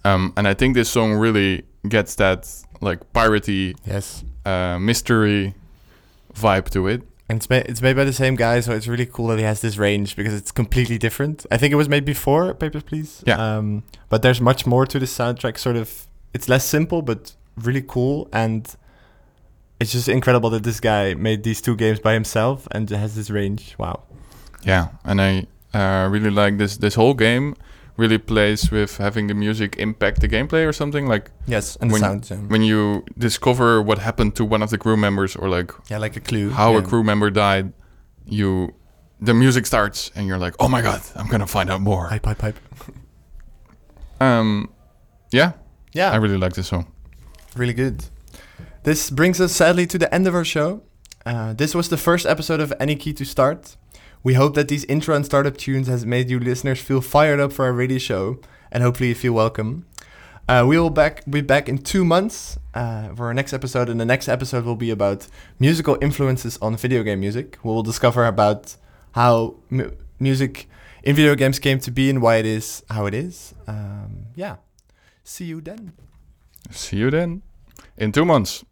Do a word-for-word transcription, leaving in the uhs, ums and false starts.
Um, and I think this song really gets that like piratey, Yes. uh, mystery vibe to it. And it's made, it's made by the same guy, so it's really cool that he has this range because it's completely different. I think it was made before Papers, Please. Yeah. Um, but there's much more to the soundtrack. Sort of, it's less simple, but really cool. And it's just incredible that this guy made these two games by himself and has this range. Wow. Yeah, and I uh, really like this. This whole game really plays with having the music impact the gameplay or something. Like Yes, and when, the sound. Um, when you discover what happened to one of the crew members, or like yeah, like a clue. how yeah. a crew member died, you the music starts and you're like, oh my god, I'm gonna find out more. Hype, hype, hype. Um, yeah, Yeah. I really like this song. Really good. This brings us sadly to the end of our show. Uh, this was the first episode of Any Key to Start. We hope that these intro and startup tunes has made you listeners feel fired up for our radio show, and hopefully you feel welcome. Uh, we will back be back in two months uh, for our next episode, and the next episode will be about musical influences on video game music. We will discover about how mu- music in video games came to be and why it is how it is. Um, yeah. See you then. See you then in two months.